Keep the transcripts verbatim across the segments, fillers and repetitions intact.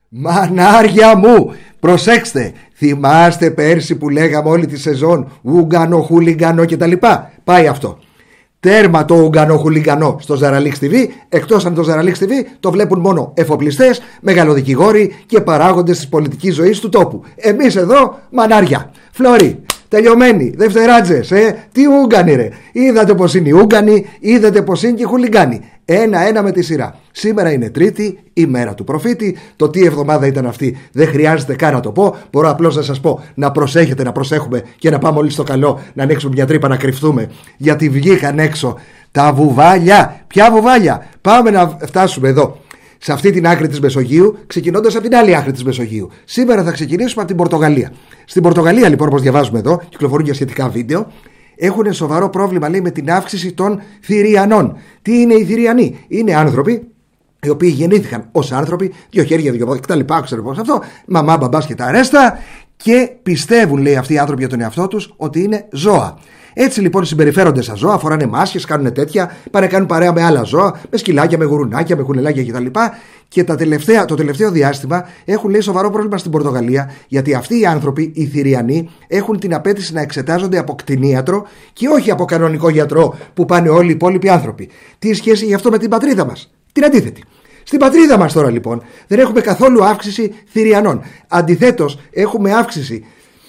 Μανάρια μου, προσέξτε, θυμάστε πέρσι που λέγαμε όλη τη σεζόν Ούγκανο, χουλιγκανό κτλ? Πάει αυτό. Τέρμα το Ούγκανο, χουλιγκανό στο Ζαραλίξ τι βι, εκτός αν το Ζαραλίξ τι βι το βλέπουν μόνο εφοπλιστές, μεγαλοδικηγόροι και παράγοντες της πολιτικής ζωής του τόπου. Εμείς εδώ μανάρια, φλόρι, τελειωμένοι, δευτεράτζες, ε, τι Ούγκανοι ρε. Είδατε πως είναι οι Ούγκανοι, είδατε πως είναι και οι χουλιγκάνοι. Ένα-ένα με τη σειρά. Σήμερα είναι Τρίτη, η μέρα του προφήτη. Το τι εβδομάδα ήταν αυτή δεν χρειάζεται καν να το πω. Μπορώ απλώς να σας πω να προσέχετε, να προσέχουμε και να πάμε όλοι στο καλό, να ανοίξουμε μια τρύπα να κρυφτούμε. Γιατί βγήκαν έξω τα βουβάλια. Ποια βουβάλια? Πάμε να φτάσουμε εδώ, σε αυτή την άκρη της Μεσογείου, ξεκινώντας από την άλλη άκρη της Μεσογείου. Σήμερα θα ξεκινήσουμε από την Πορτογαλία. Στην Πορτογαλία, λοιπόν, όπως διαβάζουμε εδώ, κυκλοφορούν και σχετικά βίντεο. Έχουν σοβαρό πρόβλημα, λέει, με την αύξηση των Θηριανών. Τι είναι οι Θηριανοί? Είναι άνθρωποι οι οποίοι γεννήθηκαν ως άνθρωποι, δύο χέρια, δύο πόδια κτλ. Ξέρω πώς αυτό, μαμά, μπαμπάς και τα αρέστα, και πιστεύουν, λέει, αυτοί οι άνθρωποι για τον εαυτό τους ότι είναι ζώα. Έτσι λοιπόν συμπεριφέρονται σαν ζώα, φοράνε μάσκες, κάνουν τέτοια, πάνε κάνουν παρέα με άλλα ζώα, με σκυλάκια, με γουρουνάκια, με κουνελάκια κτλ. Και τα τελευταία, το τελευταίο διάστημα έχουν, λέει, σοβαρό πρόβλημα στην Πορτογαλία, γιατί αυτοί οι άνθρωποι, οι Θηριανοί, έχουν την απέτηση να εξετάζονται από κτηνίατρο και όχι από κανονικό γιατρό που πάνε όλοι οι υπόλοιποι άνθρωποι. Τι σχέση γι' αυτό με την πατρίδα μας? Την αντίθετη. Στην πατρίδα μας τώρα λοιπόν δεν έχουμε καθόλου αύξηση Θηριανών. Αντιθέτως έχουμε αύξηση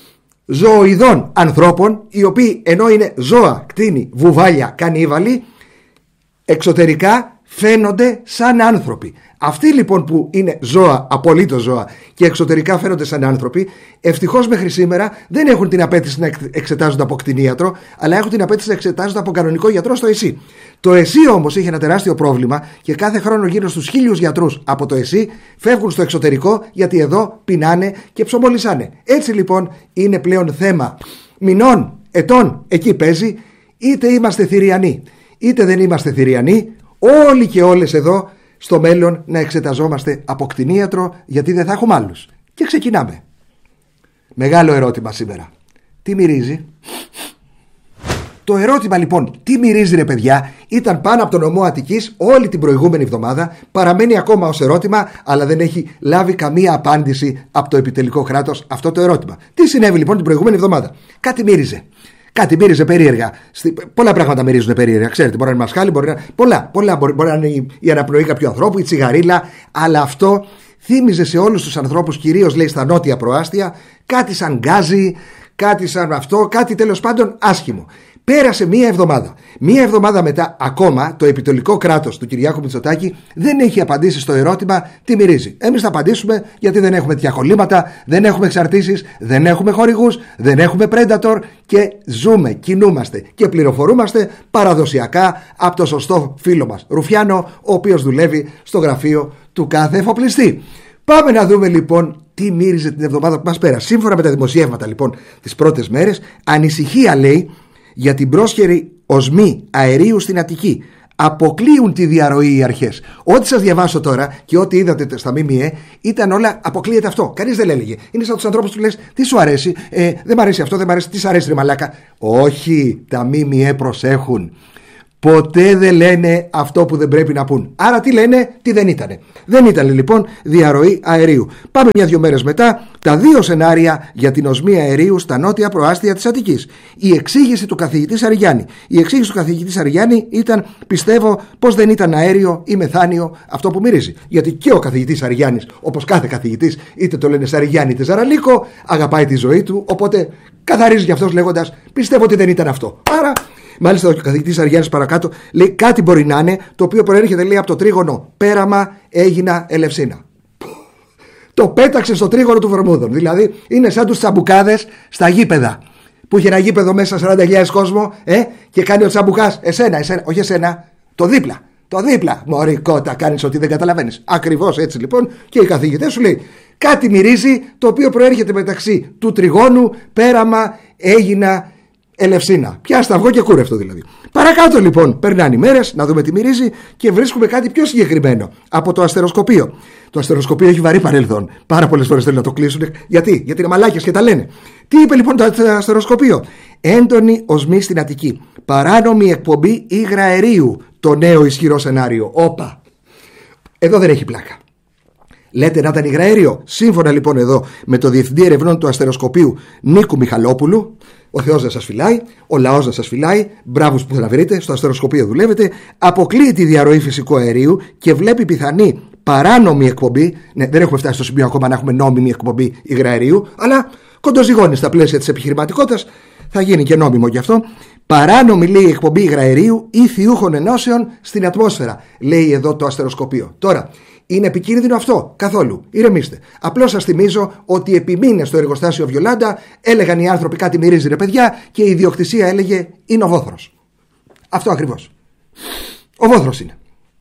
ζωοειδών ανθρώπων, οι οποίοι ενώ είναι ζώα, κτήνη, βουβάλια, κανίβαλοι, εξωτερικά φαίνονται σαν άνθρωποι. Αυτοί λοιπόν που είναι ζώα, απολύτως ζώα, και εξωτερικά φαίνονται σαν άνθρωποι, ευτυχώς μέχρι σήμερα δεν έχουν την απέτηση να εξετάζονται από κτηνίατρο, αλλά έχουν την απέτηση να εξετάζονται από κανονικό γιατρό στο ΕΣΥ. Το ΕΣΥ όμως είχε ένα τεράστιο πρόβλημα και κάθε χρόνο γύρω στους χίλιους γιατρούς από το ΕΣΥ φεύγουν στο εξωτερικό, γιατί εδώ πεινάνε και ψωμολισάνε. Έτσι λοιπόν είναι πλέον θέμα μηνών, ετών, εκεί παίζει, είτε είμαστε Θηριανοί είτε δεν είμαστε Θηριανοί, όλοι και όλες εδώ στο μέλλον να εξεταζόμαστε από κτηνίατρο, γιατί δεν θα έχουμε άλλους. Και ξεκινάμε. Μεγάλο ερώτημα σήμερα. Τι μυρίζει? Το ερώτημα λοιπόν, τι μυρίζει ρε παιδιά, ήταν πάνω από τον νομό Αττικής όλη την προηγούμενη εβδομάδα. Παραμένει ακόμα ως ερώτημα, αλλά δεν έχει λάβει καμία απάντηση από το επιτελικό κράτος αυτό το ερώτημα. Τι συνέβη λοιπόν την προηγούμενη εβδομάδα? Κάτι μύριζε. Κάτι μύριζε περίεργα. Πολλά πράγματα μυρίζουν περίεργα. Ξέρετε, μπορεί να είναι μασχάλη, μπορεί να είναι. Πολλά, πολλά. Μπορεί, μπορεί να είναι η αναπνοή κάποιου ανθρώπου, η τσιγαρίλα. Αλλά αυτό θύμιζε σε όλους τους ανθρώπους, κυρίως λέει στα νότια προάστια, κάτι σαν γκάζι, κάτι σαν αυτό, κάτι τέλος πάντων άσχημο. Πέρασε μία εβδομάδα. Μία εβδομάδα μετά, ακόμα το επιτελικό κράτος του Κυριάκου Μητσοτάκη δεν έχει απαντήσει στο ερώτημα τι μυρίζει. Εμείς θα απαντήσουμε, γιατί δεν έχουμε τέτοια κολλήματα, δεν έχουμε εξαρτήσεις, δεν έχουμε χορηγούς, δεν έχουμε predator και ζούμε, κινούμαστε και πληροφορούμαστε παραδοσιακά από το σωστό φίλο μας Ρουφιάνο, ο οποίος δουλεύει στο γραφείο του κάθε εφοπλιστή. Πάμε να δούμε λοιπόν τι μύριζε την εβδομάδα που μας πέρασε. Σύμφωνα με τα δημοσιεύματα λοιπόν τις πρώτες μέρες, ανησυχία λέει για την πρόσχερη οσμή αερίου στην Αττική. Αποκλείουν τη διαρροή οι αρχές. Ό,τι σας διαβάσω τώρα και ό,τι είδατε στα ΜΜΕ ήταν όλα αποκλείεται αυτό. Κανείς δεν έλεγε. Είναι σαν τους ανθρώπους που λες τι σου αρέσει, ε, δεν μ' αρέσει αυτό, δεν μ' αρέσει, τι σ' αρέσει ρε μαλάκα. Όχι, τα ΜΜΕ προσέχουν. Ποτέ δεν λένε αυτό που δεν πρέπει να πούν. Άρα τι λένε? Τι δεν ήτανε. Δεν ήταν λοιπόν διαρροή αερίου. Πάμε μια-δυο μέρες μετά, τα δύο σενάρια για την οσμή αερίου στα νότια προάστια της Αττικής. Η εξήγηση του καθηγητή Σαριγιάννη. Η εξήγηση του καθηγητή Σαριγιάννη ήταν, πιστεύω, πως δεν ήταν αέριο ή μεθάνιο αυτό που μυρίζει. Γιατί και ο καθηγητής Σαριγιάννης, όπως κάθε καθηγητής, είτε το λένε Σαριγιάννη είτε Ζαραλίκο, αγαπάει τη ζωή του. Οπότε καθαρίζει γι' αυτός λέγοντας, πιστεύω ότι δεν ήταν αυτό. Άρα. Μάλιστα ο καθηγητής Αριάννης παρακάτω λέει κάτι μπορεί να είναι, το οποίο προέρχεται λέει από το τρίγωνο πέραμα Αίγινα Ελευσίνα. Το πέταξε στο τρίγωνο του Βερμούδων. Δηλαδή είναι σαν τους τσαμπουκάδες στα γήπεδα. Που είχε ένα γήπεδο μέσα σαράντα χιλιάδες κόσμο ε, και κάνει ο τσαμπουκάς εσένα, εσένα, όχι εσένα, το δίπλα. Το δίπλα. Μωρή κότα, κάνεις ότι δεν καταλαβαίνεις. Ακριβώς έτσι λοιπόν και οι καθηγητές σου λέει κάτι μυρίζει, το οποίο προέρχεται μεταξύ του τριγώνου πέραμα Αίγινα Ελευσίνα. Πιάστα αυγό και κούρευτο δηλαδή. Παρακάτω λοιπόν περνάνε οι μέρες να δούμε τι μυρίζει και βρίσκουμε κάτι πιο συγκεκριμένο από το αστεροσκοπείο. Το αστεροσκοπείο έχει βαρύ παρελθόν. Πάρα πολλές φορές θέλουν να το κλείσουν. Γιατί? Γιατί είναι μαλάκες και τα λένε. Τι είπε λοιπόν το αστεροσκοπείο? Έντονη οσμή στην Αττική. Παράνομη εκπομπή υγραερίου. Το νέο ισχυρό σενάριο. Όπα. Εδώ δεν έχει πλάκα. Λέτε να ήταν υγραέριο. Σύμφωνα λοιπόν εδώ με το Διευθυντή Ερευνών του Αστεροσκοπείου Νίκου Μιχαλόπουλου, ο Θεός να σας φυλάει, ο λαός να σας φυλάει, μπράβους που θα βρείτε, στο αστεροσκοπείο δουλεύετε, αποκλείει τη διαρροή φυσικού αερίου και βλέπει πιθανή παράνομη εκπομπή. Ναι, δεν έχουμε φτάσει στο σημείο ακόμα να έχουμε νόμιμη εκπομπή υγραερίου, αλλά κοντοζυγώνει στα πλαίσια της επιχειρηματικότητας, θα γίνει και νόμιμο γι' αυτό. Παράνομη, λέει, εκπομπή υγραερίου ή θειούχων ενώσεων στην ατμόσφαιρα, λέει εδώ το αστεροσκοπείο. Τώρα, είναι επικίνδυνο αυτό? Καθόλου. Ηρεμήστε. Απλώς σας θυμίζω ότι επί μήνες στο εργοστάσιο Βιολάντα έλεγαν οι άνθρωποι κάτι μυρίζει ρε παιδιά και η ιδιοκτησία έλεγε είναι ο βόθρος. Αυτό ακριβώς. Ο βόθρος είναι.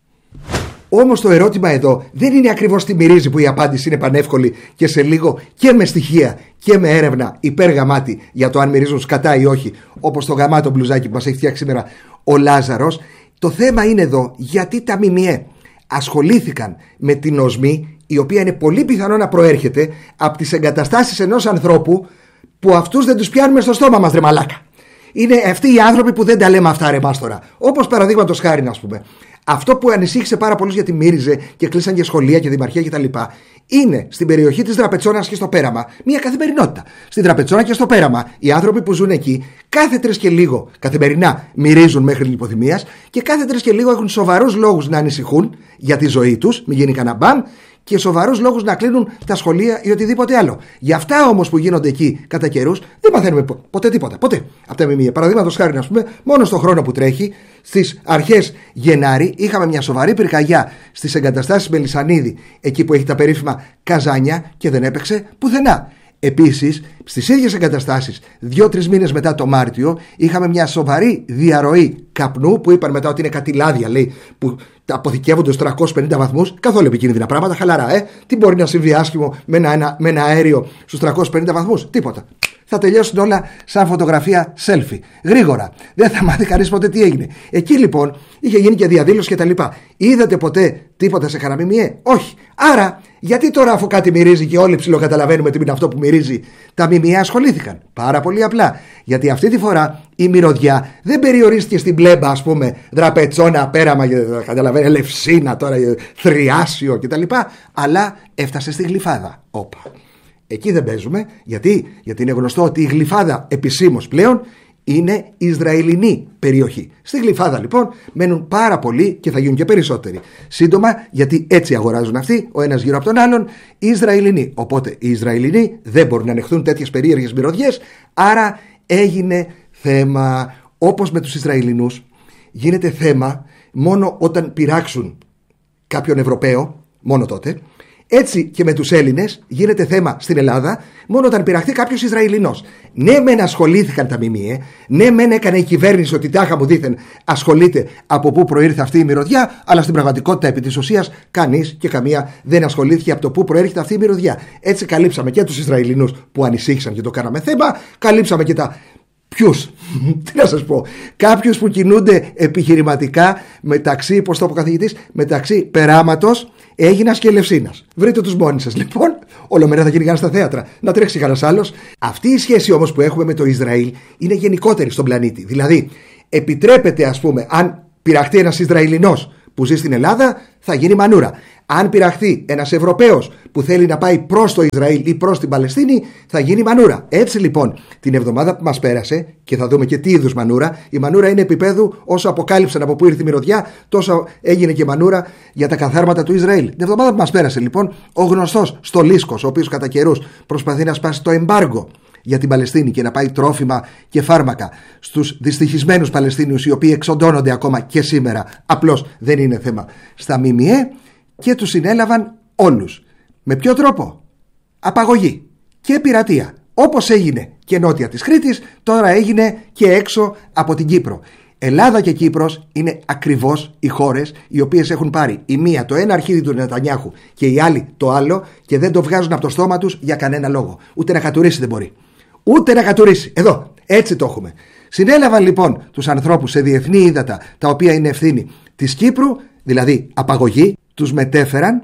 Όμως το ερώτημα εδώ δεν είναι ακριβώς τι μυρίζει, που η απάντηση είναι πανεύκολη και σε λίγο και με στοιχεία και με έρευνα υπεργαμάτη για το αν μυρίζουν σκατά ή όχι, όπως το γαμάτο μπλουζάκι που μας έχει φτιάξει σήμερα ο Λάζαρος. Το θέμα είναι εδώ γιατί τα ΜΜΕ ασχολήθηκαν με την οσμή, η οποία είναι πολύ πιθανό να προέρχεται από τις εγκαταστάσεις ενός ανθρώπου που αυτούς δεν τους πιάνουμε στο στόμα μας, ρε μαλάκα. Είναι αυτοί οι άνθρωποι που δεν τα λέμε αυτά, ρε μάστορα. Όπως παραδείγματος χάρη, να πούμε, αυτό που ανησύχησε πάρα πολλούς γιατί μύριζε και κλείσαν και σχολεία και δημαρχία κτλ. Είναι στην περιοχή της Δραπετσόνας και στο Πέραμα μια καθημερινότητα. Στην Δραπετσόνα και στο Πέραμα οι άνθρωποι που ζουν εκεί κάθε τρεις και λίγο καθημερινά μυρίζουν μέχρι λιποθυμίας και κάθε τρεις και λίγο έχουν σοβαρούς λόγους να ανησυχούν για τη ζωή τους, μην γίνει κανένα μπαμ, και σοβαρούς λόγους να κλείνουν τα σχολεία ή οτιδήποτε άλλο. Για αυτά όμως που γίνονται εκεί κατά καιρούς δεν μαθαίνουμε ποτέ τίποτα. Ποτέ από τα ΜΜΕ. Παραδείγματος χάρη, να πούμε, μόνο στον χρόνο που τρέχει, στις αρχές Γενάρη, είχαμε μια σοβαρή πυρκαγιά στις εγκαταστάσεις Μελισσανίδη, εκεί που έχει τα περίφημα καζάνια, και δεν έπαιξε πουθενά. Επίσης, στις ίδιες εγκαταστάσεις, δύο-τρεις μήνες μετά το Μάρτιο, είχαμε μια σοβαρή διαρροή καπνού που είπαν μετά ότι είναι κάτι λάδια, λέει, που αποθηκεύονται στους τριακόσιους πενήντα βαθμούς. Καθόλου επικίνδυνα πράγματα, χαλαρά, ε. Τι μπορεί να συμβεί άσχημο με ένα, ένα, με ένα αέριο στους τριακόσιους πενήντα βαθμούς? Τίποτα. Θα τελειώσουν όλα σαν φωτογραφία selfie. Γρήγορα. Δεν θα μάθει κανείς ποτέ τι έγινε. Εκεί λοιπόν είχε γίνει και διαδήλωση κτλ. Είδατε ποτέ τίποτα σε κανένα ΜΜΕ? Όχι. Άρα, γιατί τώρα, αφού κάτι μυρίζει και όλοι ψιλοκαταλαβαίνουμε τι είναι αυτό που μυρίζει, τα ΜΜΕ ασχολήθηκαν? Πάρα πολύ απλά. Γιατί αυτή τη φορά η μυρωδιά δεν περιορίστηκε στην πλέμπα, ας πούμε, Δραπετσόνα, Πέραμα, καταλαβαίνετε, Ελευσίνα, τώρα Θριάσιο κτλ. Αλλά έφτασε στη Γλυφάδα. Όπα. Εκεί δεν παίζουμε. Γιατί? Γιατί είναι γνωστό ότι η Γλυφάδα επισήμως πλέον είναι Ισραηλινή περιοχή. Στη Γλυφάδα λοιπόν μένουν πάρα πολλοί και θα γίνουν και περισσότεροι σύντομα, γιατί έτσι αγοράζουν αυτοί ο ένας γύρω από τον άλλον οι Ισραηλινοί. Οπότε οι Ισραηλινοί δεν μπορούν να ανεχθούν τέτοιες περίεργες μυρωδιές, άρα έγινε θέμα. Όπως με τους Ισραηλινούς γίνεται θέμα μόνο όταν πειράξουν κάποιον Ευρωπαίο, μόνο τότε. Έτσι και με τους Έλληνες γίνεται θέμα στην Ελλάδα μόνο όταν πειραχτεί κάποιος Ισραηλινός. Ναι, μεν ασχολήθηκαν τα ΜΜΕ, ναι, μεν έκανε η κυβέρνηση ότι τάχα μου δήθεν ασχολείται από πού προήρθε αυτή η μυρωδιά, αλλά στην πραγματικότητα επί της ουσίας κανείς και καμία δεν ασχολήθηκε από το πού προέρχεται αυτή η μυρωδιά. Έτσι καλύψαμε και τους Ισραηλινούς που ανησύχησαν και το κάναμε θέμα, καλύψαμε και τα. Ποιους, τι να σας πω, κάποιους που κινούνται επιχειρηματικά μεταξύ, πώς το είπε ο καθηγητής, μεταξύ Περάματος, Αίγινας και Ελευσίνας. Βρείτε τους μόνοι σας λοιπόν, όλο μέρα θα κυνηγάνε στα θέατρα, να τρέξει κανένας άλλος. Αυτή η σχέση όμως που έχουμε με το Ισραήλ είναι γενικότερη στον πλανήτη. Δηλαδή, επιτρέπεται, ας πούμε, αν πειραχτεί ένας Ισραηλινός που ζει στην Ελλάδα, θα γίνει μανούρα. Αν πειραχθεί ένας Ευρωπαίος που θέλει να πάει προς το Ισραήλ ή προς την Παλαιστίνη, θα γίνει μανούρα. Έτσι λοιπόν, την εβδομάδα που μας πέρασε, και θα δούμε και τι είδους μανούρα, η μανούρα είναι επίπεδου όσο αποκάλυψαν από πού ήρθε η μυρωδιά, τόσο έγινε και μανούρα για τα καθάρματα του Ισραήλ. Την εβδομάδα που μας πέρασε λοιπόν, ο γνωστός Στολίσκος, ο οποίος κατά καιρούς προσπαθεί να σπάσει το εμπάργκο για την Παλαιστίνη και να πάει τρόφιμα και φάρμακα στους δυστυχισμένους Παλαιστίνιους, οι οποίοι εξοντώνονται ακόμα και σήμερα, απλώς δεν είναι θέμα στα ΜΜΕ, και τους συνέλαβαν όλους. Με ποιο τρόπο? Απαγωγή και πειρατεία. Όπως έγινε και νότια της Κρήτης, τώρα έγινε και έξω από την Κύπρο. Ελλάδα και Κύπρος είναι ακριβώς οι χώρες οι οποίες έχουν πάρει η μία το ένα αρχίδι του Νετανιάχου και η άλλη το άλλο και δεν το βγάζουν από το στόμα τους για κανένα λόγο. Ούτε να κατουρίσει δεν μπορεί. Ούτε να κατουρίσει. Εδώ, έτσι το έχουμε. Συνέλαβαν λοιπόν τους ανθρώπους σε διεθνή ύδατα, τα οποία είναι ευθύνη της Κύπρου, δηλαδή απαγωγή, τους μετέφεραν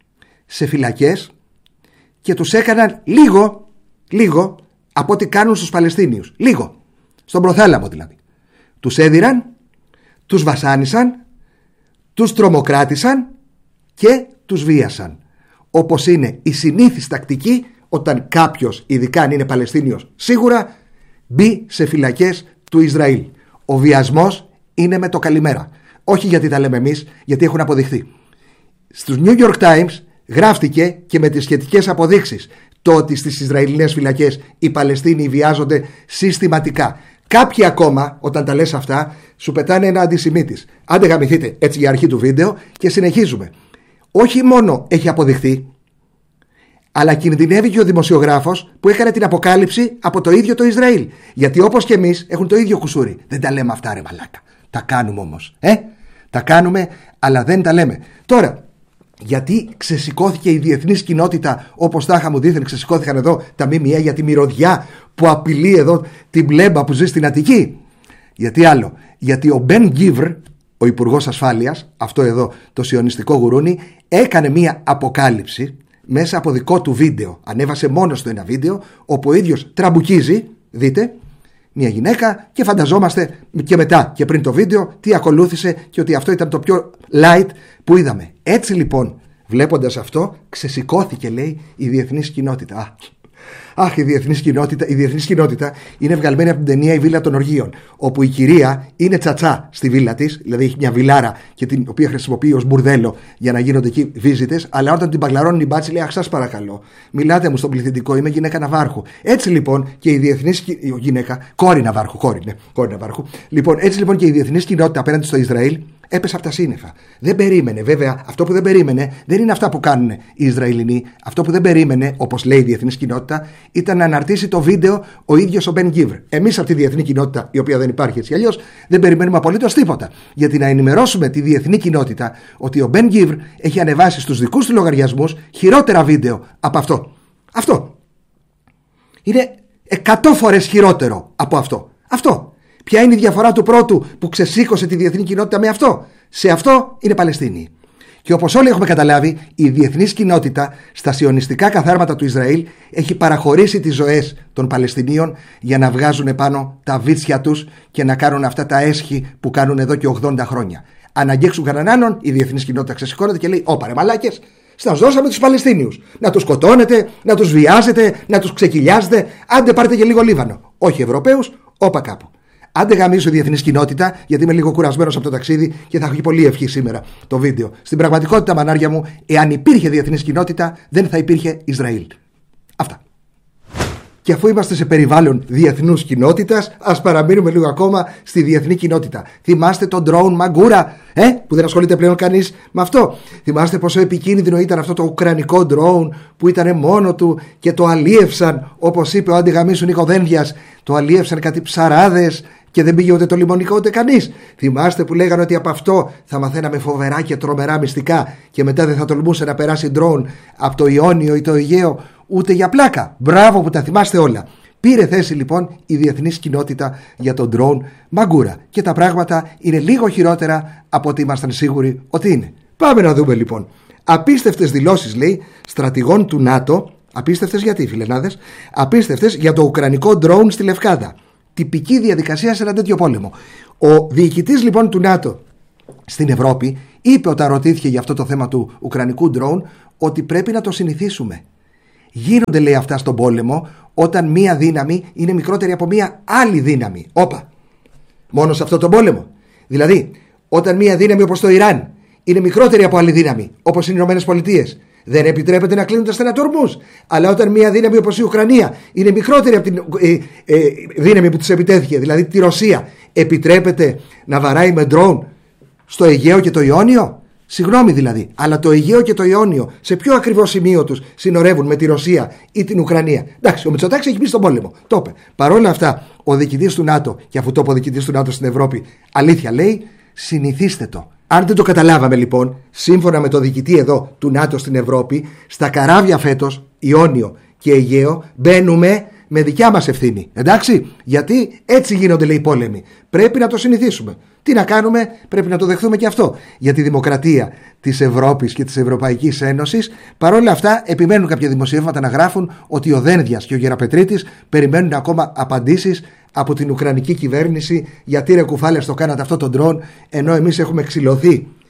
σε φυλακές και τους έκαναν λίγο, λίγο από ό,τι κάνουν στους Παλαιστίνιους. Λίγο. Στον προθάλαμο δηλαδή. Τους έδιραν, τους βασάνισαν, τους τρομοκράτησαν και τους βίασαν. όπως είναι η συνήθις τακτική όταν κάποιος, ειδικά αν είναι Παλαιστίνιος, σίγουρα μπει σε φυλακές του Ισραήλ. Ο βιασμός είναι με το καλημέρα. Όχι γιατί τα λέμε εμείς, γιατί έχουν αποδειχθεί. Στους New York Times γράφτηκε και με τις σχετικές αποδείξεις το ότι στις Ισραηλινές φυλακές οι Παλαιστίνοι βιάζονται συστηματικά. Κάποιοι ακόμα, όταν τα λες αυτά, σου πετάνε ένα αντισημίτης. Άντε γαμηθείτε, έτσι για αρχή του βίντεο, και συνεχίζουμε. Όχι μόνο έχει αποδειχθεί, αλλά κινδυνεύει και ο δημοσιογράφος που έκανε την αποκάλυψη από το ίδιο το Ισραήλ. Γιατί όπως και εμείς έχουν το ίδιο κουσούρι. Δεν τα λέμε αυτά, ρε μαλάκα. Τα κάνουμε όμως. Ε? Τα κάνουμε, αλλά δεν τα λέμε. Τώρα, γιατί ξεσηκώθηκε η διεθνής κοινότητα, όπως τάχα μου δήθεν ξεσηκώθηκαν εδώ τα ΜΜΕ για τη μυρωδιά που απειλεί εδώ την πλέμπα που ζει στην Αττική? Γιατί άλλο? Γιατί ο Μπεν Γκίβρ, ο Υπουργός Ασφάλειας, αυτό εδώ το σιωνιστικό γουρούνι, έκανε μία αποκάλυψη μέσα από δικό του βίντεο. Ανέβασε μόνος του ένα βίντεο όπου ο ίδιος τραμπουκίζει, δείτε, μια γυναίκα, και φανταζόμαστε και μετά και πριν το βίντεο τι ακολούθησε και ότι αυτό ήταν το πιο light που είδαμε. Έτσι λοιπόν, βλέποντας αυτό, ξεσηκώθηκε, λέει, η διεθνής κοινότητα. Αχ, η διεθνής κοινότητα, η διεθνής κοινότητα είναι βγαλμένη από την ταινία «Η Βίλα των Οργείων», όπου η κυρία είναι τσατσά στη βίλα της, δηλαδή έχει μια βιλάρα και την οποία χρησιμοποιεί ως μπουρδέλο για να γίνονται εκεί βίζιτες, αλλά όταν την παγλαρώνουν οι μπάτσι λέει «Αχ, σας παρακαλώ, μιλάτε μου στον πληθυντικό, είμαι γυναίκα ναυάρχου». Έτσι λοιπόν και η διεθνής γυναίκα, κόρη ναυάρχου, κόρη, ναι, κόρη ναυάρχου. Λοιπόν, έτσι λοιπόν και η διεθνής κοινότητα απέναντι στο Ισραήλ έπεσε από τα σύννεφα. Δεν περίμενε, βέβαια, αυτό που δεν περίμενε δεν είναι αυτά που κάνουν οι Ισραηλινοί. Αυτό που δεν περίμενε, όπως λέει η διεθνής κοινότητα, ήταν να αναρτήσει το βίντεο ο ίδιος ο Μπεν Γκίβρ. Εμείς από τη διεθνή κοινότητα, η οποία δεν υπάρχει έτσι αλλιώς, δεν περιμένουμε απολύτως τίποτα. Γιατί να ενημερώσουμε τη διεθνή κοινότητα ότι ο Μπεν Γκίβρ έχει ανεβάσει στους δικούς του λογαριασμούς χειρότερα βίντεο από αυτό. Αυτό. Είναι εκατό φορές χειρότερο από αυτό. Αυτό. Ποια είναι η διαφορά του πρώτου που ξεσήκωσε τη διεθνή κοινότητα με αυτό? Σε αυτό είναι Παλαιστίνοι. Και όπως όλοι έχουμε καταλάβει, η διεθνής κοινότητα στα σιωνιστικά καθάρματα του Ισραήλ έχει παραχωρήσει τις ζωές των Παλαιστινίων για να βγάζουν επάνω τα βίτσια τους και να κάνουν αυτά τα έσχη που κάνουν εδώ και ογδόντα χρόνια. Αν αγγίξουν κανέναν άλλον, η διεθνής κοινότητα ξεσηκώνεται και λέει: «Όπα ρε μαλάκες, σας δώσαμε τους Παλαιστίνιους. Να τους σκοτώνετε, να τους βιάζετε, να τους ξεκυλιάζετε. Άντε πάρτε και λίγο Λίβανο. Όχι Ευρωπαίους, όπα κάπου». Άντε γαμίσω η διεθνής κοινότητα, γιατί είμαι λίγο κουρασμένος από το ταξίδι και θα έχω πολύ ευχή σήμερα το βίντεο. Στην πραγματικότητα, μανάρια μου, εάν υπήρχε διεθνής κοινότητα, δεν θα υπήρχε Ισραήλ. Αυτά. Και αφού είμαστε σε περιβάλλον διεθνούς κοινότητας, ας παραμείνουμε λίγο ακόμα στη διεθνή κοινότητα. Θυμάστε τον drone Μαγκούρα, ε, που δεν ασχολείται πλέον κανείς με αυτό? Θυμάστε πόσο επικίνδυνο ήταν αυτό το ουκρανικό drone που ήταν μόνο του και το αλίευσαν, όπως είπε ο αντιγαμίσου Νίκο Δένδιας, το αλίευσαν κάτι ψαράδες και δεν πήγε ούτε το λιμονικό ούτε κανείς. Θυμάστε που λέγανε ότι από αυτό θα μαθαίναμε φοβερά και τρομερά μυστικά και μετά δεν θα τολμούσε να περάσει drone από το Ιόνιο ή το Αιγαίο ούτε για πλάκα? Μπράβο που τα θυμάστε όλα. Πήρε θέση λοιπόν η διεθνής κοινότητα για τον drone Μαγκούρα και τα πράγματα είναι λίγο χειρότερα από ό,τι ήμασταν σίγουροι ότι είναι. Πάμε να δούμε λοιπόν. Απίστευτες δηλώσεις, λέει, στρατηγών του ΝΑΤΟ. Απίστευτες γιατί, φιλενάδες? Απίστευτες για το ουκρανικό drone στη Λευκάδα. Τυπική διαδικασία σε ένα τέτοιο πόλεμο. Ο διοικητής λοιπόν του ΝΑΤΟ στην Ευρώπη είπε όταν ρωτήθηκε για αυτό το θέμα του ουκρανικού drone ότι πρέπει να το συνηθίσουμε. Γίνονται, λέει, αυτά στον πόλεμο όταν μία δύναμη είναι μικρότερη από μία άλλη δύναμη. Όπα. Μόνο σε αυτό τον πόλεμο. Δηλαδή, όταν μία δύναμη όπως το Ιράν είναι μικρότερη από άλλη δύναμη, όπως οι Ηνωμένες Πολιτείες, δεν επιτρέπεται να κλείνουν τα στενατορμούς. Αλλά όταν μία δύναμη όπως η Ουκρανία είναι μικρότερη από την ε, ε, δύναμη που της επιτέθηκε, δηλαδή τη Ρωσία, επιτρέπεται να βαράει με ντρόουν στο Αιγαίο και το Ιόνιο? Συγγνώμη δηλαδή, αλλά το Αιγαίο και το Ιόνιο σε ποιο ακριβώς σημείο τους συνορεύουν με τη Ρωσία ή την Ουκρανία? Εντάξει, ο Μητσοτάκης έχει μπει στον πόλεμο. Το είπε. Παρ' όλα αυτά, ο διοικητής του ΝΑΤΟ, και αφού το είπε ο διοικητής του ΝΑΤΟ στην Ευρώπη, αλήθεια λέει, συνηθίστε το. Αν δεν το καταλάβαμε λοιπόν, σύμφωνα με το διοικητή εδώ του ΝΑΤΟ στην Ευρώπη, στα καράβια φέτος, Ιόνιο και Αιγαίο, μπαίνουμε με δικιά μας ευθύνη. Εντάξει, γιατί έτσι γίνονται, λέει, οι πόλεμοι. Πρέπει να το συνηθίσουμε. Τι να κάνουμε, πρέπει να το δεχθούμε και αυτό. Για τη δημοκρατία της Ευρώπης και της Ευρωπαϊκής Ένωσης, παρόλα αυτά, επιμένουν κάποια δημοσιεύματα να γράφουν ότι ο Δένδιας και ο Γεραπετρίτης περιμένουν ακόμα απαντήσεις από την Ουκρανική κυβέρνηση. Γιατί ρε κουφάλες το κάνατε αυτό το ντρόν, ενώ εμείς έχουμε ξυλωθεί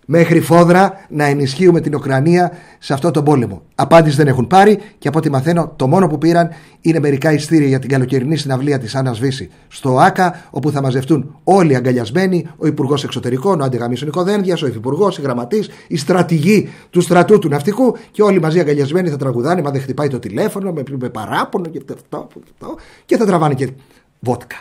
μέχρι φόδρα να ενισχύουμε την Ουκρανία σε αυτό τον πόλεμο. Απάντηση δεν έχουν πάρει και από ό,τι μαθαίνω το μόνο που πήραν είναι μερικά ειστήρια για την καλοκαιρινή συναυλία της Άννας Βύση στο ΆΚΑ, όπου θα μαζευτούν όλοι αγκαλιασμένοι, ο Υπουργός Εξωτερικών, ο Αντιγαμής ο Νικοδένδιας, ο Υφυπουργός, η Γραμματής, οι στρατηγοί του στρατού του ναυτικού και όλοι μαζί αγκαλιασμένοι θα τραγουδάνε, μα δεν χτυπάει το τηλέφωνο με, με παράπονο και, αυτό, αυτό, και θα τραβάνε και βότκα.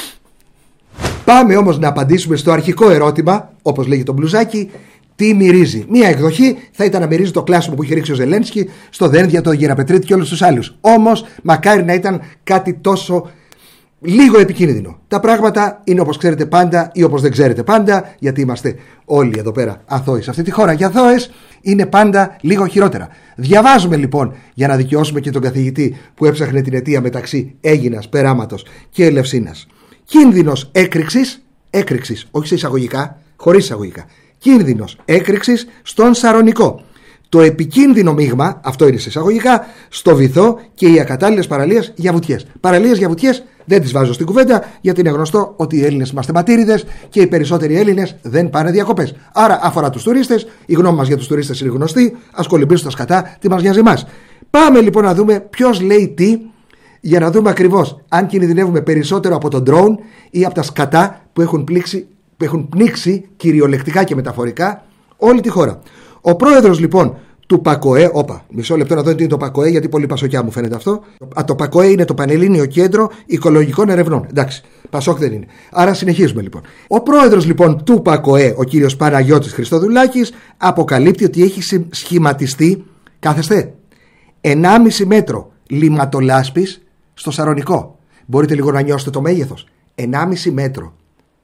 Πάμε όμως να απαντήσουμε στο αρχικό ερώτημα, όπως λέγει το μπλουζάκι, τι μυρίζει. Μία εκδοχή θα ήταν να μυρίζει το κλάσιμο που είχε ρίξει ο Ζελένσκι στο Δένδια, το Γεραπετρίτη και όλους τους άλλους. Όμως, μακάρι να ήταν κάτι τόσο λίγο επικίνδυνο. Τα πράγματα είναι όπως ξέρετε πάντα ή όπως δεν ξέρετε πάντα, γιατί είμαστε όλοι εδώ πέρα αθώοι σε αυτή τη χώρα. Και αθώες είναι πάντα λίγο χειρότερα. Διαβάζουμε λοιπόν για να δικαιώσουμε και τον καθηγητή που έψαχνε την αιτία μεταξύ Αίγινας, Περάματος και Ελευσίνας. Κίνδυνος έκρηξης, έκρηξης, όχι σε εισαγωγικά, χωρίς εισαγωγικά. Κίνδυνος έκρηξης στον Σαρονικό. Το επικίνδυνο μείγμα, αυτό είναι σε εισαγωγικά, στο Βυθό και οι ακατάλληλες παραλίες για βουτιές. Παραλίες για βουτιές δεν τις βάζω στην κουβέντα, γιατί είναι γνωστό ότι οι Έλληνες είμαστε ματήριδες και οι περισσότεροι Έλληνες δεν πάνε διακοπές. Άρα αφορά τους τουρίστες, η γνώμη μας για τους τουρίστες είναι γνωστή, ας κολυμπήσουν τα σκατά, τι μας νοιάζει εμάς. Πάμε λοιπόν να δούμε ποιος λέει τι, για να δούμε ακριβώς αν κινδυνεύουμε περισσότερο από τον drone ή από τα σκατά που έχουν, πλήξει, που έχουν πνίξει κυριολεκτικά και μεταφορικά όλη τη χώρα. Ο πρόεδρος λοιπόν του ΠΑΚΟΕ, όπα, μισό λεπτό να δω τι είναι το ΠΑΚΟΕ, γιατί πολύ πασοκιά μου φαίνεται αυτό. Α, το ΠΑΚΟΕ είναι το Πανελλήνιο Κέντρο Οικολογικών Ερευνών. Εντάξει, Πασόκ δεν είναι. Άρα συνεχίζουμε λοιπόν. Ο πρόεδρος λοιπόν του ΠΑΚΟΕ, ο κύριος Παναγιώτης Χριστοδουλάκης, αποκαλύπτει ότι έχει σχηματιστεί, κάθεστε, ενάμιση μέτρο λιματολάσπης στο Σαρονικό. Μπορείτε λίγο να νιώσετε το μέγεθος. ενάμιση μέτρο.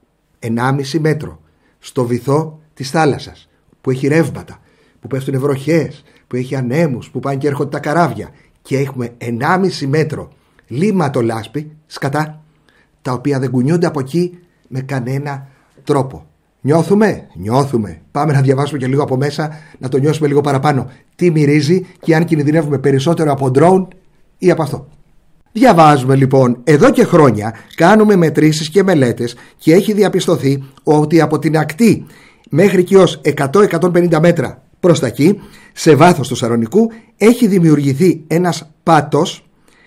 ενάμιση μέτρο στο βυθό της θάλασσας, που έχει ρεύματα, που πέφτουν βροχές, που έχει ανέμους, που πάνε και έρχονται τα καράβια. Και έχουμε ενάμιση μέτρο λιματολάσπη, σκατά, τα οποία δεν κουνιούνται από εκεί με κανένα τρόπο. Νιώθουμε, νιώθουμε. Πάμε να διαβάσουμε και λίγο από μέσα, να το νιώσουμε λίγο παραπάνω. Τι μυρίζει και αν κινδυνεύουμε περισσότερο από drone ή από αυτό. Διαβάζουμε λοιπόν, εδώ και χρόνια κάνουμε μετρήσεις και μελέτες και έχει διαπιστωθεί ότι από την ακτή μέχρι και ως εκατό με εκατόν πενήντα μέτρα προς τα εκεί, σε βάθος του Σαρονικού, έχει δημιουργηθεί ένας πάτος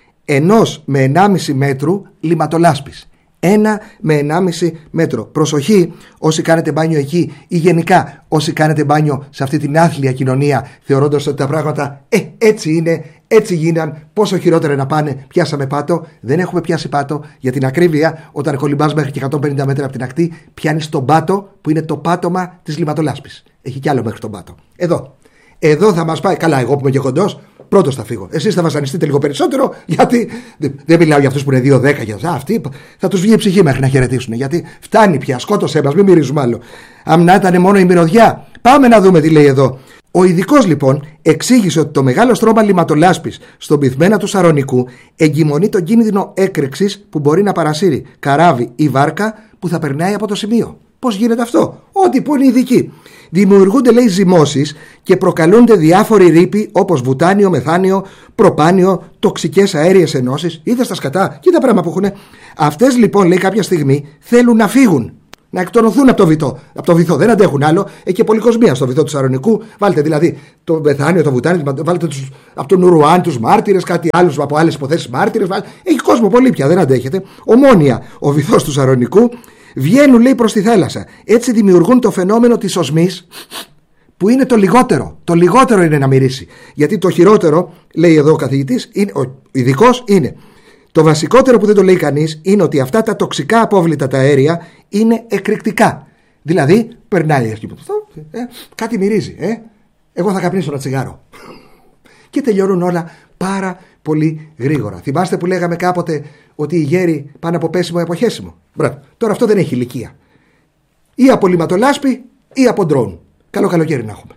ενός με ενάμιση μέτρου λιματολάσπης. Ένα με ενάμιση μέτρο. Προσοχή όσοι κάνετε μπάνιο εκεί ή γενικά όσοι κάνετε μπάνιο σε αυτή την άθλια κοινωνία, θεωρώντας ότι τα πράγματα ε, έτσι είναι, έτσι γίναν, πόσο χειρότερα να πάνε. Πιάσαμε πάτο, δεν έχουμε πιάσει πάτο. Για την ακρίβεια, όταν κολυμπάς μέχρι και εκατόν πενήντα μέτρα από την ακτή, πιάνεις τον πάτο που είναι το πάτωμα της λιματολάσπης. Έχει κι άλλο μέχρι τον πάτο. Εδώ. Εδώ θα μας πάει. Καλά, εγώ που είμαι και κοντός, πρώτος θα φύγω. Εσείς θα βασανιστείτε λίγο περισσότερο, γιατί δεν μιλάω για αυτούς που είναι δύο δέκα. Για αυτοί θα τους βγει η ψυχή μέχρι να χαιρετήσουν. Γιατί φτάνει πια, σκότωσέ μας, μην μυρίζουμε άλλο. Αν να ήταν μόνο η μυρωδιά. Πάμε να δούμε τι λέει εδώ. Ο ειδικός λοιπόν εξήγησε ότι το μεγάλο στρώμα λιματολάσπης στον πυθμένα του Σαρονικού εγκυμονεί τον κίνδυνο έκρηξης που μπορεί να παρασύρει καράβι ή βάρκα που θα περνάει από το σημείο. Πώς γίνεται αυτό? Ό,τι που είναι ειδικοί. Δημιουργούνται, λέει, ζυμώσεις και προκαλούνται διάφοροι ρήποι όπως βουτάνιο, μεθάνιο, προπάνιο, τοξικές αέριες ενώσεις. Είδες τα σκατά, κοίτα πράγμα που έχουν. Αυτές λοιπόν, λέει, κάποια στιγμή θέλουν να φύγουν, να εκτονωθούν από το βυθό. Από το βυθό δεν αντέχουν άλλο. Έχει και πολυκοσμία στο βυθό του Σαρονικού. Βάλτε δηλαδή το μεθάνιο, το βουτάνιο, βάλτε τους, από τον Ουρουάν τους μάρτυρες, κάτι άλλο από άλλες υποθέσεις μάρτυρες. Έχει κόσμο πολύ πια, δεν αντέχεται. Ομόνια ο βυθός του Σαρονικού. Βγαίνουν, λέει, προς τη θάλασσα. Έτσι δημιουργούν το φαινόμενο της οσμής, που είναι το λιγότερο. Το λιγότερο είναι να μυρίσει. Γιατί το χειρότερο, λέει εδώ ο καθηγητής, είναι, ο ειδικός, είναι. Το βασικότερο που δεν το λέει κανείς είναι ότι αυτά τα τοξικά απόβλητα, τα αέρια, είναι εκρηκτικά. Δηλαδή, περνάει ε, κάτι μυρίζει. Ε. Εγώ θα καπνίσω ένα τσιγάρο. Και τελειώνουν όλα πάρα πολύ γρήγορα. Θυμάστε που λέγαμε κάποτε ότι οι γέροι πάνε από πέσιμο εποχέσιμο? Μπράβο. Τώρα αυτό δεν έχει ηλικία. Ή από λιματολάσπη ή από ντρόουν. Καλό καλοκαίρι να έχουμε.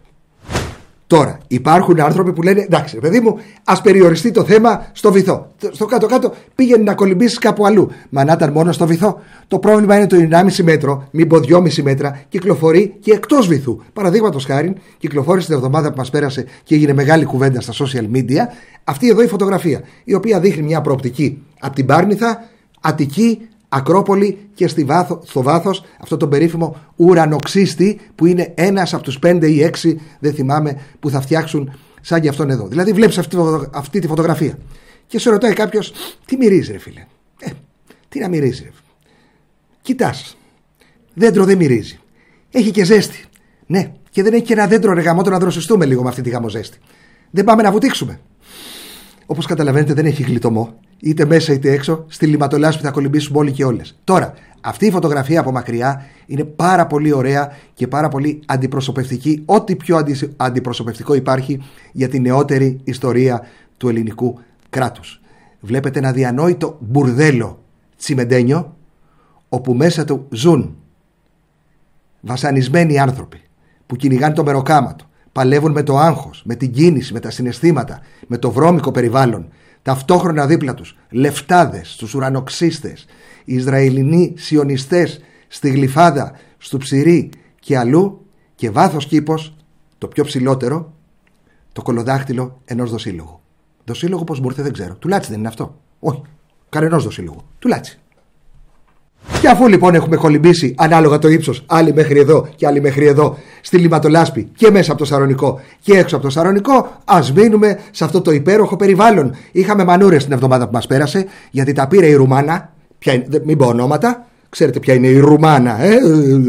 Τώρα υπάρχουν άνθρωποι που λένε εντάξει, παιδί μου, ας περιοριστεί το θέμα στο βυθό. Στο κάτω-κάτω πήγαινε να κολυμπήσεις κάπου αλλού. Μα να ήταν μόνο στο βυθό. Το πρόβλημα είναι το ενάμιση μέτρο, μην πω δυόμιση μέτρα, κυκλοφορεί και εκτός βυθού. Παραδείγματος χάριν, κυκλοφόρησε την εβδομάδα που μας πέρασε και έγινε μεγάλη κουβέντα στα social media αυτή εδώ η φωτογραφία, η οποία δείχνει μια προοπτική από την Πάρνηθα, Αττική, Ακρόπολη και στη βάθο, στο βάθος αυτό το περίφημο ουρανοξύστη που είναι ένας από τους πέντε ή έξι, δεν θυμάμαι, που θα φτιάξουν σαν και αυτόν εδώ. Δηλαδή βλέπεις αυτή, αυτή τη φωτογραφία και σε ρωτάει κάποιος, τι μυρίζει ρε φίλε? Ε, τι να μυρίζει ρε? Κοιτάς, δέντρο δεν μυρίζει, έχει και ζέστη. Ναι, και δεν έχει και ένα δέντρο ρε γαμώτο να δροσιστούμε λίγο με αυτή τη γαμοζέστη. Δεν πάμε να βουτήξουμε? Όπως καταλαβαίνετε δεν έχει γλιτωμό, είτε μέσα είτε έξω, στη λιματολάσπη θα κολυμπήσουμε όλοι και όλες. Τώρα, αυτή η φωτογραφία από μακριά είναι πάρα πολύ ωραία και πάρα πολύ αντιπροσωπευτική, ό,τι πιο αντι... αντιπροσωπευτικό υπάρχει για τη νεότερη ιστορία του ελληνικού κράτους. Βλέπετε ένα διανόητο μπουρδέλο τσιμεντένιο, όπου μέσα του ζουν βασανισμένοι άνθρωποι που κυνηγάνε το μεροκάματο, παλεύουν με το άγχος, με την κίνηση, με τα συναισθήματα, με το βρώμικο περιβάλλον. Ταυτόχρονα δίπλα τους λεφτάδες, τους ουρανοξύστες, οι Ισραηλινοί σιωνιστές στη Γλυφάδα, στο Ψηρή και αλλού, και βάθος κήπος, το πιο ψηλότερο, το κολοδάχτυλο ενός δοσύλλογου. Δοσύλλογο πώς μπορείτε δεν ξέρω. Του Λάτσι δεν είναι αυτό? Όχι, κανενός δοσύλλογου. Του Λάτσι. Και αφού λοιπόν έχουμε κολυμπήσει ανάλογα το ύψος, άλλοι μέχρι εδώ και άλλοι μέχρι εδώ, στη λιματολάσπη και μέσα από το Σαρονικό και έξω από το Σαρονικό, ας μείνουμε σε αυτό το υπέροχο περιβάλλον. Είχαμε μανούρες την εβδομάδα που μας πέρασε, γιατί τα πήρε η Ρουμάνα. Ποια είναι, μην πω ονόματα, ξέρετε ποια είναι η Ρουμάνα, ε?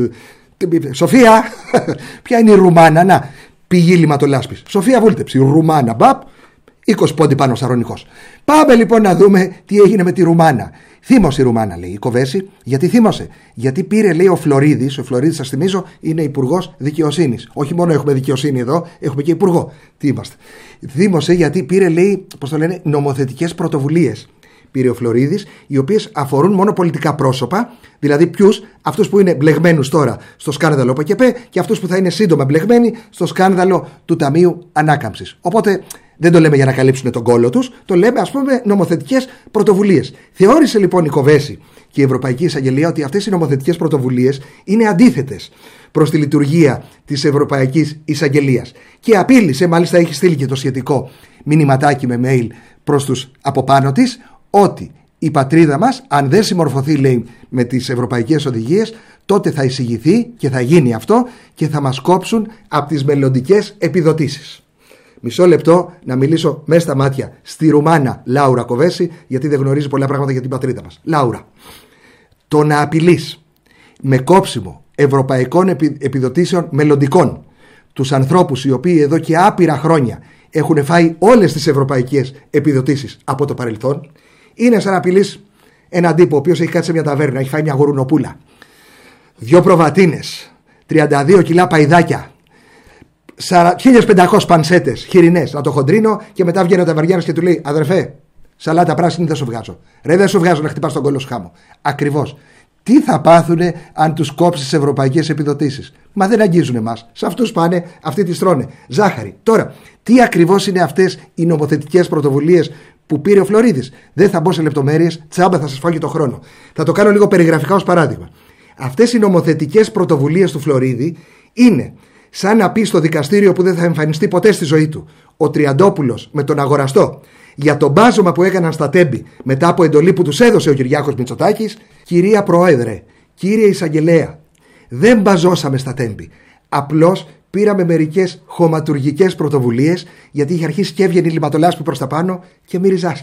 Σοφία, ποια είναι η Ρουμάνα? Να, πηγή λιματολάσπης. Σοφία Βούλτεψη, Ρουμάνα, μπαπ, είκοσι πόντι πάνω ο Σαρονικός. Πάμε λοιπόν να δούμε τι έγινε με τη Ρουμάνα. Θύμωσε η Ρουμάνα, λέει η Κοβέση. Γιατί θύμωσε? Γιατί πήρε, λέει, ο Φλωρίδης. Ο Φλωρίδης, σας θυμίζω, είναι υπουργός δικαιοσύνης. Όχι μόνο έχουμε δικαιοσύνη εδώ, έχουμε και υπουργό. Τι είμαστε? Θύμωσε γιατί πήρε, λέει, πώς το λένε, νομοθετικές πρωτοβουλίες. Πήρε ο Φλωρίδης, οι οποίες αφορούν μόνο πολιτικά πρόσωπα, δηλαδή ποιους? Αυτούς που είναι μπλεγμένους τώρα στο σκάνδαλο ΠΑΚΕΠΕ και αυτούς που θα είναι σύντομα μπλεγμένοι στο σκάνδαλο του Ταμείου Ανάκαμψης. Οπότε δεν το λέμε για να καλύψουν τον κόλο τους, το λέμε, ας πούμε, νομοθετικές πρωτοβουλίες. Θεώρησε λοιπόν η Κοβέση και η Ευρωπαϊκή Εισαγγελία ότι αυτές οι νομοθετικές πρωτοβουλίες είναι αντίθετες προς τη λειτουργία της Ευρωπαϊκής Εισαγγελίας. Και απείλησε, μάλιστα έχει στείλει και το σχετικό μηνυματάκι με mail προς τους από πάνω της, ότι η πατρίδα μας, αν δεν συμμορφωθεί, λέει, με τις ευρωπαϊκές οδηγίες, τότε θα εισηγηθεί και θα γίνει αυτό και θα μας κόψουν από τις μελλοντικές επιδοτήσεις. Μισό λεπτό να μιλήσω μέσα στα μάτια στη Ρουμάνα Λάουρα Κοβέση, γιατί δεν γνωρίζει πολλά πράγματα για την πατρίδα μας. Λάουρα, το να απειλείς με κόψιμο ευρωπαϊκών επιδοτήσεων μελλοντικών τους ανθρώπους οι οποίοι εδώ και άπειρα χρόνια έχουν φάει όλες τις ευρωπαϊκές επιδοτήσεις από το παρελθόν, είναι σαν να απειλείς έναν τύπο ο οποίος έχει κάτσει σε μια ταβέρνα, έχει φάει μια γουρουνοπούλα, δυο προβατίνες, τριάντα δύο κιλά παϊδάκια, χίλιες πεντακόσιες πανσέτες χοιρινές, να το χοντρίνω, και μετά βγαίνει ο ταβαριάνος και του λέει, αδερφέ, σαλάτα πράσινη δεν σου βγάζω. Ρε, δεν σου βγάζω να χτυπάς τον κόλλο σου χάμω. Ακριβώς. Τι θα πάθουνε αν τους κόψεις τις ευρωπαϊκές επιδοτήσεις? Μα δεν αγγίζουν εμάς. Σε αυτούς πάνε, αυτοί τις τρώνε. Ζάχαρη. Τώρα, τι ακριβώς είναι αυτές οι νομοθετικές πρωτοβουλίες που πήρε ο Φλωρίδης? Δεν θα μπω σε λεπτομέρειες, τσάμπα θα σας φάγει το χρόνο. Θα το κάνω λίγο περιγραφικά ως παράδειγμα. Αυτές οι νομοθετικές πρωτοβουλίες του Φλωρίδη είναι σαν να πει στο δικαστήριο που δεν θα εμφανιστεί ποτέ στη ζωή του ο Τριαντόπουλος με τον αγοραστό για το μπάζωμα που έκαναν στα Τέμπη μετά από εντολή που τους έδωσε ο Κυριάκος Μητσοτάκης, κυρία Πρόεδρε, κύριε Εισαγγελέα, δεν μπαζώσαμε στα Τέμπη. Απλώς πήραμε μερικές χωματουργικές πρωτοβουλίες, γιατί είχε αρχίσει και έβγαινε η λιματολάσπη προς τα πάνω και μύριζε άσχημα.